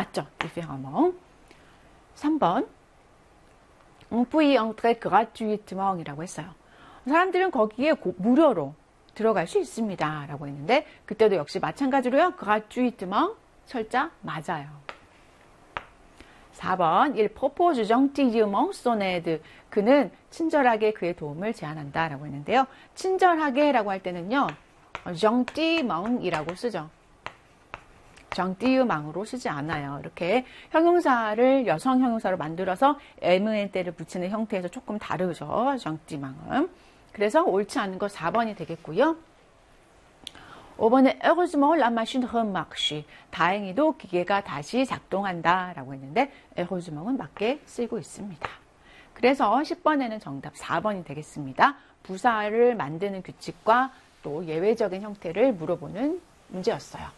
맞죠? différemment. 3번. On peut y entrer gratuitement 이라고 했어요. 사람들은 거기에 무료로 들어갈 수 있습니다. 라고 했는데 그때도 역시 마찬가지로요. gratuitement 철자 맞아요. 4번. Il propose gentiment son aide. 그는 친절하게 그의 도움을 제안한다. 라고 했는데요. 친절하게 라고 할 때는요. gentiment 이라고 쓰죠. gentillement으로 쓰지 않아요. 이렇게 형용사를 여성 형용사로 만들어서 MN때를 붙이는 형태에서 조금 다르죠. gentilement은. 그래서 옳지 않은 거 4번이 되겠고요. 5번에 heureusement la machine remarche. 다행히도 기계가 다시 작동한다 라고 했는데 heureusement 맞게 쓰이고 있습니다. 그래서 10번에는 정답 4번이 되겠습니다. 부사를 만드는 규칙과 또 예외적인 형태를 물어보는 문제였어요.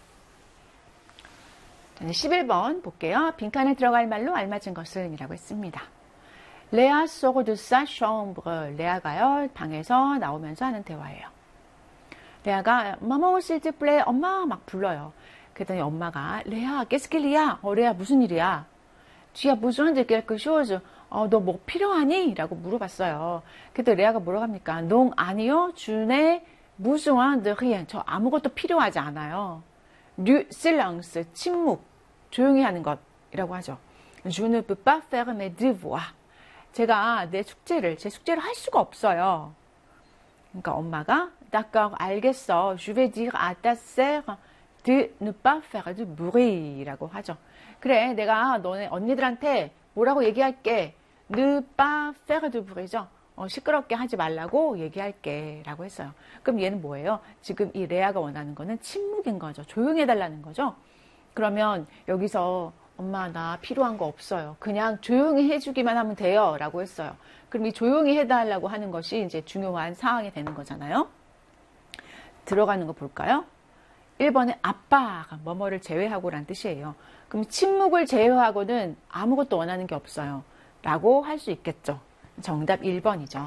11번 볼게요. 빈칸에 들어갈 말로 알맞은 것은 이라고 했습니다. 레아 sort de sa chambre. 레아가요 방에서 나오면서 하는 대화예요. 레아가 마마 s'il te plaît 엄마 막 불러요. 그랬더니 엄마가 레아 qu'est-ce qu'il y a? 레아 무슨 일이야? Tu as besoin de quelque chose? 너 뭐 필요하니? 라고 물어봤어요. 그때 레아가 뭐라고 합니까? Non 아니요. Je n'ai besoin de rien. 저 아무것도 필요하지 않아요. Du silence 침묵 조용히 하는 것이라고 하죠. Je ne peux pas faire mes devoirs. 제가 제 숙제를 할 수가 없어요. 그러니까 엄마가 d'accord, 알겠어. Je vais dire à ta sœur de ne pas faire de bruit 라고 하죠. 그래, 내가 너네 언니들한테 뭐라고 얘기할게. Ne pas faire de bruit죠. 시끄럽게 하지 말라고 얘기할게 라고 했어요. 그럼 얘는 뭐예요? 지금 이 레아가 원하는 거는 침묵인 거죠. 조용히 해달라는 거죠. 그러면 여기서 엄마 나 필요한 거 없어요. 그냥 조용히 해주기만 하면 돼요 라고 했어요. 그럼 이 조용히 해달라고 하는 것이 이제 중요한 사항이 되는 거잖아요. 들어가는 거 볼까요? 1번에 아빠가 뭐뭐를 제외하고 란 뜻이에요. 그럼 침묵을 제외하고는 아무것도 원하는 게 없어요 라고 할 수 있겠죠. 정답 1번이죠.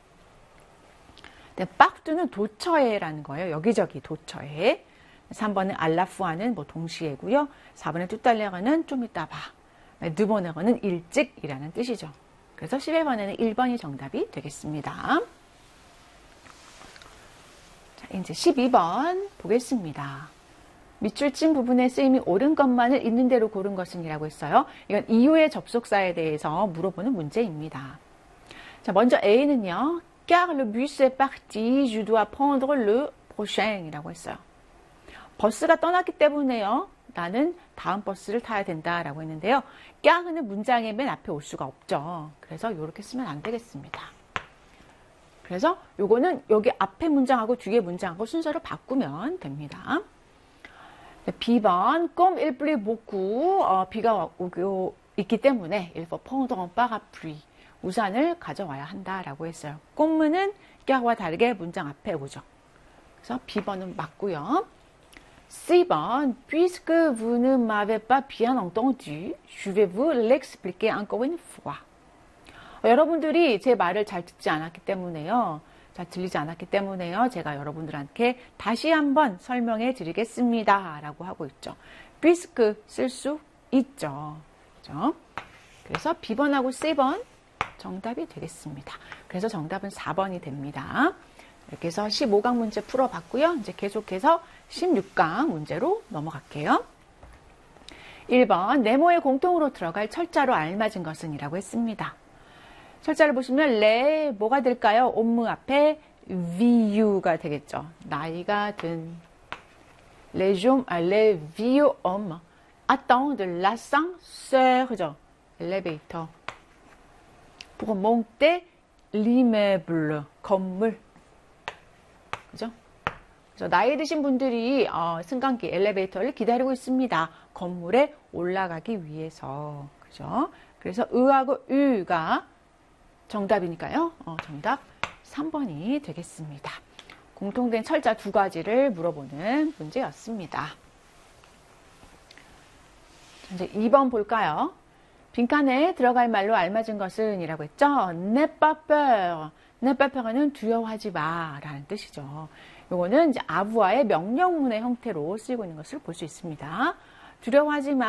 partout는 도처에라는 거예요. 여기저기 도처에. 3번은 알라푸아는 뭐 동시에고요. 4번에 뚜달레가는 좀 이따 봐. 드보네거는 일찍이라는 뜻이죠. 그래서 11번에는 1번이 정답이 되겠습니다. 자, 이제 12번 보겠습니다. 밑줄 친 부분의 쓰임이 옳은 것만을 있는 대로 고른 것은 이라고 했어요. 이건 이후의 접속사에 대해서 물어보는 문제입니다. 자, 먼저 A는요. Car le bus est parti, je dois prendre le prochain 이라고 했어요. 버스가 떠났기 때문에요. 나는 다음 버스를 타야 된다라고 했는데요. 깍은 문장의 맨 앞에 올 수가 없죠. 그래서 이렇게 쓰면 안 되겠습니다. 그래서 요거는 여기 앞에 문장하고 뒤에 문장하고 순서를 바꾸면 됩니다. B번, comme il pleut beaucoup, 비가 오고 있기 때문에 il faut prendre un parapluie. 우산을 가져와야 한다라고 했어요. comme는 깍과 다르게 문장 앞에 오죠. 그래서 B번은 맞고요. C번, puisque vous ne m'avez pas bien entendu, je vais vous l'expliquer encore une fois. 여러분들이 제 말을 잘 듣지 않았기 때문에요. 잘 들리지 않았기 때문에요. 제가 여러분들한테 다시 한번 설명해 드리겠습니다. 라고 하고 있죠. puisque 쓸 수 있죠. 그죠? 그래서 B번하고 C번 정답이 되겠습니다. 그래서 정답은 4번이 됩니다. 이렇게 해서 15강 문제 풀어봤고요. 이제 계속해서 16강 문제로 넘어갈게요. 1번, 네모에 공통으로 들어갈 철자로 알맞은 것은 이라고 했습니다. 철자를 보시면 레 뭐가 될까요? 옴무 앞에 vieu가 되겠죠. 나이가 든 les vieux hommes attendent l'ascenseur, 그죠? 엘리베이터. pour monter l'immeuble, 건물. 그죠? 그래서 나이 드신 분들이 승강기 엘리베이터를 기다리고 있습니다. 건물에 올라가기 위해서. 그죠? 그래서 의하고 유가 정답이니까요. 정답 3번이 되겠습니다. 공통된 철자 두 가지를 물어보는 문제였습니다. 이제 2번 볼까요? 빈칸에 들어갈 말로 알맞은 것은 이라고 했죠. N'aie pas peur. N'aie pas peur는 두려워하지 마 라는 뜻이죠. 요거는 이제 아부아의 명령문의 형태로 쓰이고 있는 것을 볼 수 있습니다. 두려워하지 마.